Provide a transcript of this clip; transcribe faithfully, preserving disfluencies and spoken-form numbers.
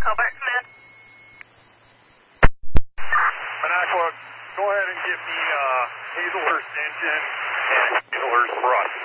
Hobart Smith. Minocqua, go ahead and get me uh, Hazelhurst engine and Hazelhurst brush.